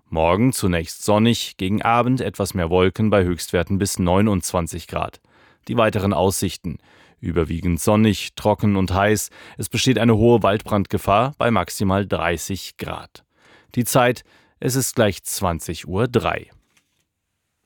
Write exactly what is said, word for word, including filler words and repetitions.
Morgen zunächst sonnig, gegen Abend etwas mehr Wolken bei Höchstwerten bis neunundzwanzig Grad. Die weiteren Aussichten: überwiegend sonnig, trocken und heiß. Es besteht eine hohe Waldbrandgefahr bei maximal dreißig Grad. Die Zeit: es ist gleich zwanzig Uhr drei.